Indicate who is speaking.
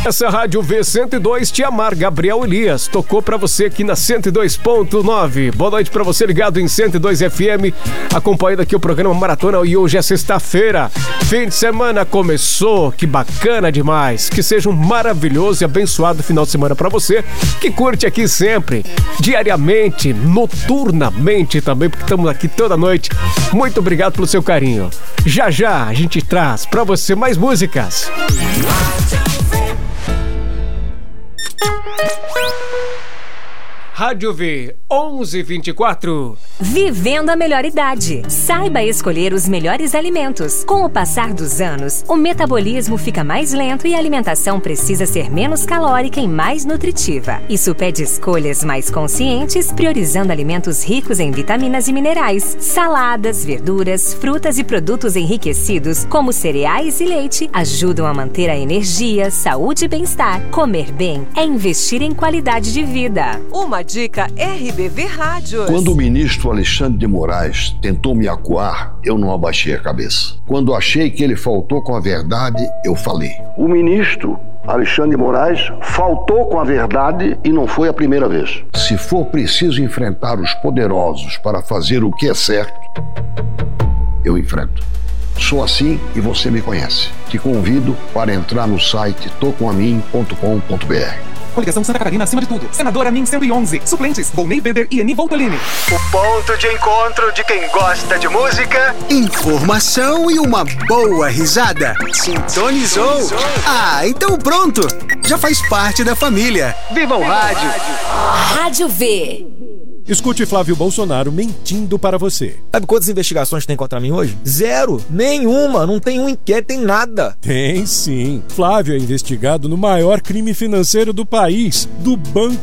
Speaker 1: Essa Rádio V102 te amar, Gabriel Elias, tocou pra você aqui na 102.9. Boa noite pra você ligado em 102 FM, acompanhando aqui o programa Maratona, e hoje é sexta-feira, fim de semana começou, que bacana demais, que seja um maravilhoso e abençoado final de semana pra você, que curte aqui sempre, diariamente, noturnamente também, porque estamos aqui toda noite. Muito obrigado pelo seu carinho. Já já a gente traz pra você mais músicas. Rádio V 1124.
Speaker 2: Vivendo a melhor idade. Saiba escolher os melhores alimentos. Com o passar dos anos, o metabolismo fica mais lento e a alimentação precisa ser menos calórica e mais nutritiva. Isso pede escolhas mais conscientes, priorizando alimentos ricos em vitaminas e minerais. Saladas, verduras, frutas e produtos enriquecidos, como cereais e leite, ajudam a manter a energia, saúde e bem-estar. Comer bem é investir em qualidade de vida.
Speaker 3: Uma dica RBV Rádios.
Speaker 4: Quando o ministro Alexandre de Moraes tentou me acuar, eu não abaixei a cabeça. Quando achei que ele faltou com a verdade, eu falei. O ministro Alexandre de Moraes faltou com a verdade e não foi a primeira vez. Se for preciso enfrentar os poderosos para fazer o que é certo, eu enfrento. Sou assim e você me conhece. Te convido para entrar no site tocomamin.com.br.
Speaker 5: Coligação Santa Catarina acima de tudo. Senadora Min 111. Suplentes: Volney Beder e Eni Voltolini.
Speaker 6: O ponto de encontro de quem gosta de música,
Speaker 7: informação e uma boa risada. Sintonizou? Ah, então pronto. Já faz parte da família.
Speaker 6: Viva o rádio!
Speaker 2: Rádio V.
Speaker 8: Escute Flávio Bolsonaro mentindo para você.
Speaker 9: Sabe quantas investigações tem contra mim hoje? Zero. Nenhuma. Não tem um inquérito, tem nada.
Speaker 8: Tem sim. Flávio é investigado no maior crime financeiro do país, do Banco